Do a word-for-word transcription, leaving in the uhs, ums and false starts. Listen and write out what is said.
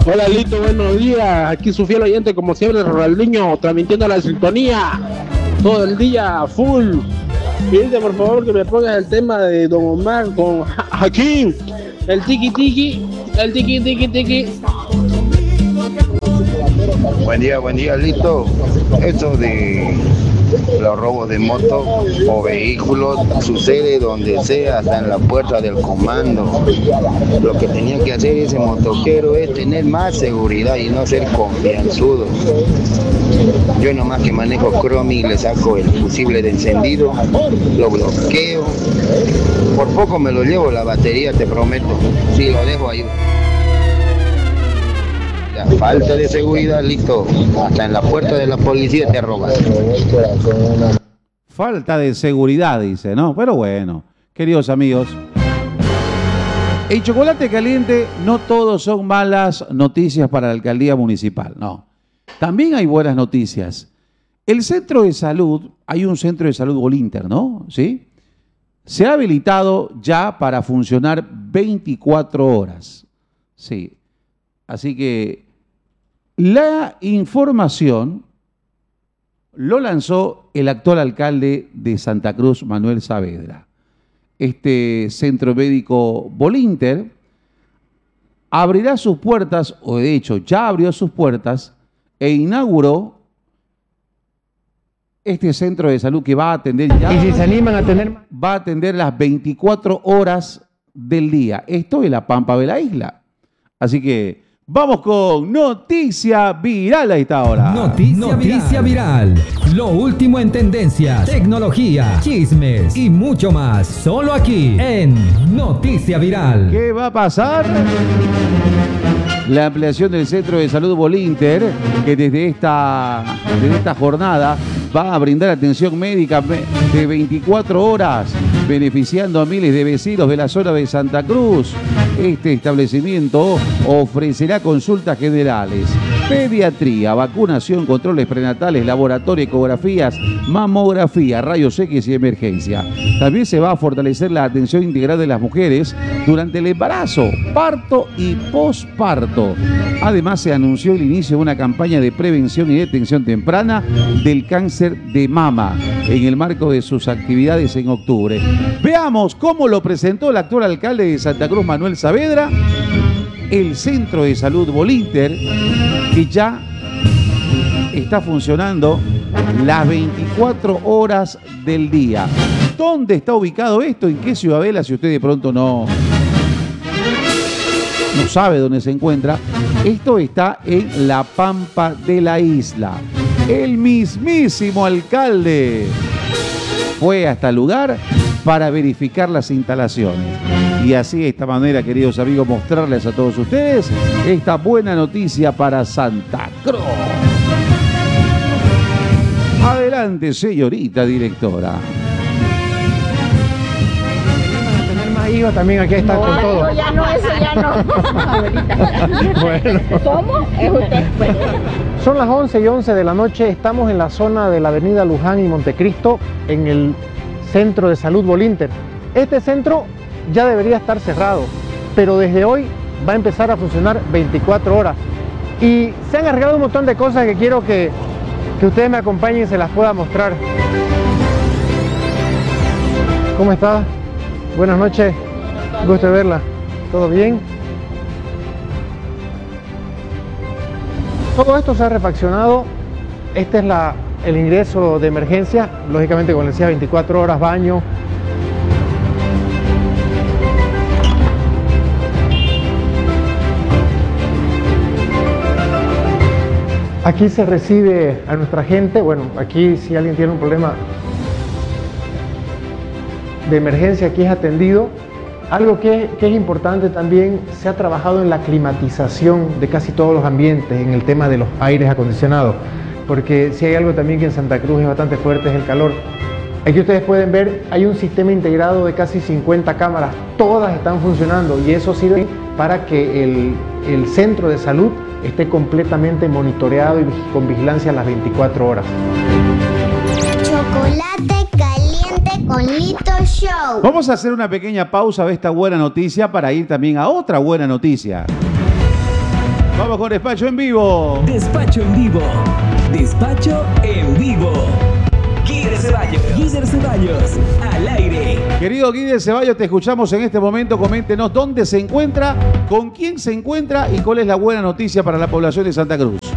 Hola Lito, buenos días. Aquí su fiel oyente, como siempre, Ronaldinho, transmitiendo la sintonía todo el día, full. Pídete por favor que me pongas el tema de Don Omar con Hakim, el tiki tiki, el tiki tiki tiki. Buen día, buen día, Lito. Esto de los robos de moto o vehículos sucede donde sea, hasta en la puerta del comando. Lo que tenía que hacer ese motoquero es tener más seguridad y no ser confianzudo. Yo nomás que manejo Chromie le saco el fusible de encendido, lo bloqueo. Por poco me lo llevo la batería, te prometo. Si lo dejo ahí. La falta de seguridad, Listo. Hasta en la puerta de la policía te roban. Falta de seguridad, dice, ¿no? Pero bueno, queridos amigos. En Chocolate Caliente no todos son malas noticias para la alcaldía municipal, no. También hay buenas noticias. El centro de salud, hay un centro de salud Volinter, ¿no? ¿Sí? Se ha habilitado ya para funcionar veinticuatro horas. Sí. Así que la información lo lanzó el actual alcalde de Santa Cruz, Manuel Saavedra. Este centro médico Volinter abrirá sus puertas, o de hecho ya abrió sus puertas, e inauguró este centro de salud que va a atender ya. Y si se animan a tener más. Va a atender las veinticuatro horas del día. Esto es la Pampa de la isla. Así que vamos con Noticia Viral a esta hora. Noticia, Noticia viral. viral. Lo último en tendencias, tecnología, chismes y mucho más. Solo aquí en Noticia Viral. ¿Qué va a pasar? La ampliación del Centro de Salud Volinter, que desde esta, desde esta jornada va a brindar atención médica de veinticuatro horas, beneficiando a miles de vecinos de la zona de Santa Cruz. Este establecimiento ofrecerá consultas generales, pediatría, vacunación, controles prenatales, laboratorio, ecografías, mamografía, rayos X y emergencia. También se va a fortalecer la atención integral de las mujeres durante el embarazo, parto y posparto. Además, se anunció el inicio de una campaña de prevención y detección temprana del cáncer de mama en el marco de sus actividades en octubre. Veamos cómo lo presentó el actual alcalde de Santa Cruz, Manuel Saavedra, el Centro de Salud Volinter, que ya está funcionando las veinticuatro horas del día. ¿Dónde está ubicado esto? ¿En qué ciudadela? Si usted de pronto no, no sabe dónde se encuentra. Esto está en la Pampa de la isla. El mismísimo alcalde fue hasta el lugar para verificar las instalaciones. Y así, de esta manera, queridos amigos, mostrarles a todos ustedes esta buena noticia para Santa Cruz. Adelante, señorita directora. Tener más hijos también, aquí está no, con todo. Eso ya no, eso ya no. Bueno. ¿Cómo? Es usted. Bueno. Son las once y once de la noche, estamos en la zona de la avenida Luján y Montecristo, en el Centro de Salud Volinter. Este centro ya debería estar cerrado, pero desde hoy va a empezar a funcionar veinticuatro horas. Y se han agregado un montón de cosas que quiero que, que ustedes me acompañen y se las pueda mostrar. ¿Cómo está? Buenas noches, gusto de verla. ¿Todo bien? Todo esto se ha refaccionado. Este es la, el ingreso de emergencia, lógicamente, como les decía, veinticuatro horas, baño. Aquí se recibe a nuestra gente. Bueno, aquí si alguien tiene un problema de emergencia, aquí es atendido. Algo que, que es importante también, se ha trabajado en la climatización de casi todos los ambientes, en el tema de los aires acondicionados, porque si hay algo también que en Santa Cruz es bastante fuerte es el calor. Aquí ustedes pueden ver, hay un sistema integrado de casi cincuenta cámaras, todas están funcionando y eso sirve para que el, el centro de salud esté completamente monitoreado y con vigilancia las veinticuatro horas. Chocolate caliente con Lito Show. Vamos a hacer una pequeña pausa de esta buena noticia para ir también a otra buena noticia. Vamos con Despacho en Vivo. Despacho en Vivo. Despacho en Vivo. Guider Ceballos. Guider Ceballos. Al aire. Querido Guider Ceballos, te escuchamos en este momento. Coméntenos dónde se encuentra, con quién se encuentra y cuál es la buena noticia para la población de Santa Cruz.